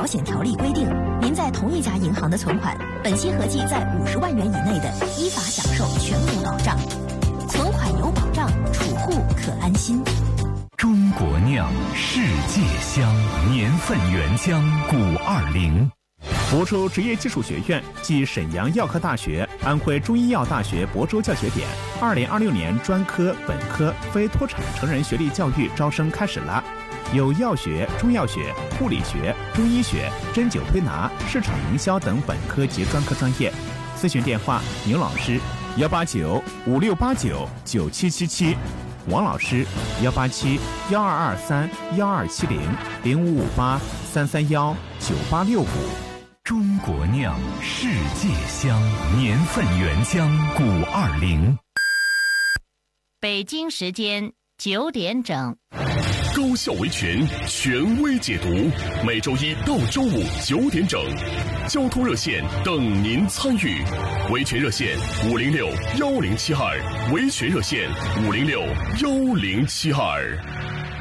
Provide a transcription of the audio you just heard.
保险条例规定，您在同一家银行的存款，本息合计在50万元以内的，依法享受全额保障。存款有保障，储户可安心。 中国酿，世界香，年份原浆520。 亳州职业技术学院暨沈阳药科大学、安徽中医药大学亳州教学点2026年专科、本科、非脱产成人学历教育招生开始了。有药学、中药学、护理学、中医学、针灸推拿、市场营销等本科及专科专业。咨询电话：牛老师18956899777，王老师187-1223-1270-0558-331-9865。 中国酿，世界香，年份原浆520。 北京时间9点整。 高效维权权威解读，每周一到周五9点整，交通热线等您参与。维权热线506-1072，维权热线506-1072。